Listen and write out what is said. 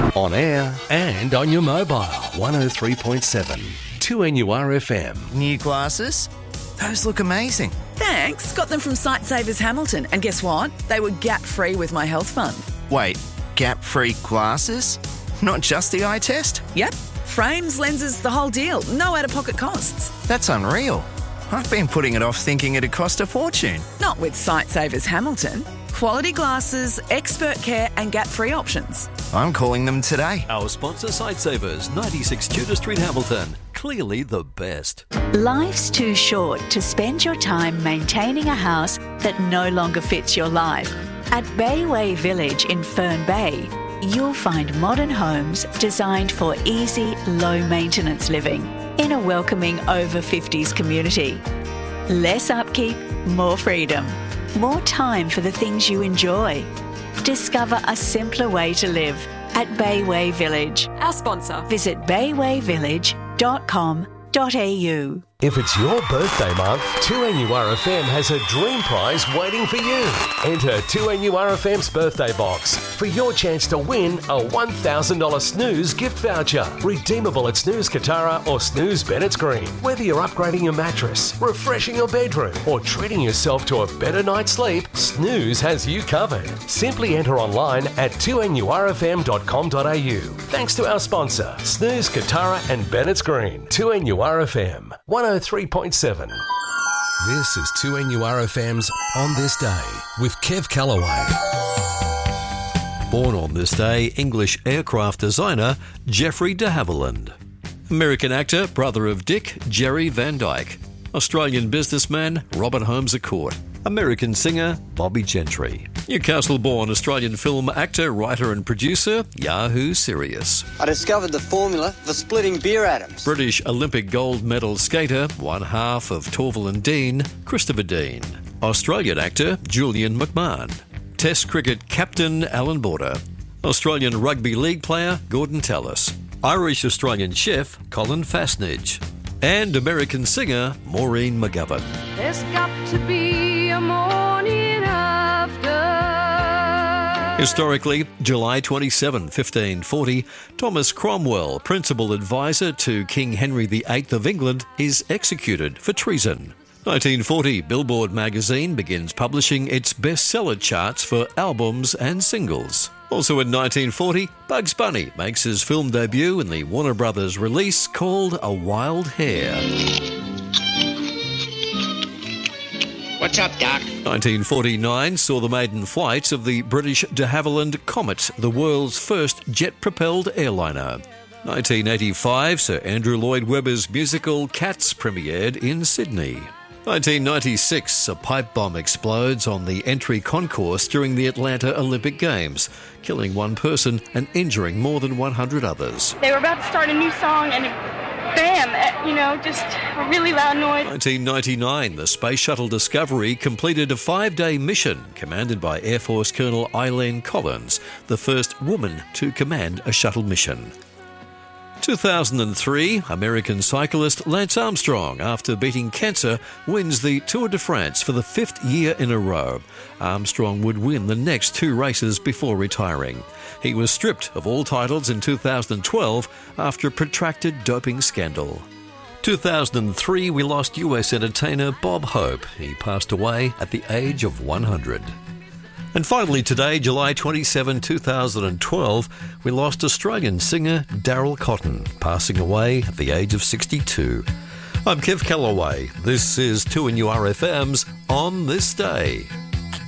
On air and on your mobile. 103.7. 2NURFM. New glasses? Those look amazing. Thanks. Got them from Sightsavers Hamilton. And guess what? They were gap-free with my health fund. Wait, gap-free glasses? Not just the eye test? Yep. Frames, lenses, the whole deal. No out-of-pocket costs. That's unreal. I've been putting it off thinking it'd cost a fortune. Not with Sightsavers Hamilton. Quality glasses, expert care and gap-free options. I'm calling them today. Our sponsor, Sightsavers, 96 Tudor Street, Hamilton. Clearly the best. Life's too short to spend your time maintaining a house that no longer fits your life. At Bayway Village in Fern Bay, you'll find modern homes designed for easy, low-maintenance living in a welcoming over-50s community. Less upkeep, more freedom. More time for the things you enjoy. Discover a simpler way to live at Bayway Village. Our sponsor. Visit baywayvillage.com.au. If it's your birthday month, 2NURFM has a dream prize waiting for you. Enter 2NURFM's birthday box for your chance to win a $1,000 Snooze gift voucher. Redeemable at Snooze Katara or Snooze Bennett's Green. Whether you're upgrading your mattress, refreshing your bedroom, or treating yourself to a better night's sleep, Snooze has you covered. Simply enter online at 2NURFM.com.au. Thanks to our sponsor, Snooze Katara and Bennett's Green. 2NURFM 103.7. This is 2NURFM's On This Day with Kev Callaway. Born on this day, English aircraft designer Geoffrey de Havilland. American actor, brother of Dick, Jerry Van Dyke. Australian businessman, Robert Holmes à Court. American singer, Bobby Gentry. Newcastle-born Australian film actor, writer and producer, Yahoo Serious. I discovered the formula for splitting beer atoms. British Olympic gold medal skater, one half of Torval and Dean, Christopher Dean. Australian actor, Julian McMahon. Test cricket captain, Alan Border. Australian rugby league player, Gordon Tallis. Irish-Australian chef, Colin Fastnage. And American singer, Maureen McGovern. There's got to be a morning after. Historically, July 27, 1540, Thomas Cromwell, principal advisor to King Henry VIII of England, is executed for treason. 1940, Billboard magazine begins publishing its bestseller charts for albums and singles. Also in 1940, Bugs Bunny makes his film debut in the Warner Brothers release called A Wild Hare. What's up, Doc? 1949 saw the maiden flight of the British de Havilland Comet, the world's first jet-propelled airliner. 1985, Sir Andrew Lloyd Webber's musical Cats premiered in Sydney. 1996, a pipe bomb explodes on the entry concourse during the Atlanta Olympic Games, killing one person and injuring more than 100 others. They were about to start a new song and bam, just a really loud noise. 1999, the Space Shuttle Discovery completed a 5-day mission commanded by Air Force Colonel Eileen Collins, the first woman to command a shuttle mission. 2003, American cyclist Lance Armstrong, after beating cancer, wins the Tour de France for the 5th year in a row. Armstrong would win the next 2 races before retiring. He was stripped of all titles in 2012 after a protracted doping scandal. 2003, we lost US entertainer Bob Hope. He passed away at the age of 100. And finally today, July 27, 2012, we lost Australian singer Daryl Cotton, passing away at the age of 62. I'm Kev Callaway. This is 2NURFM's On This Day.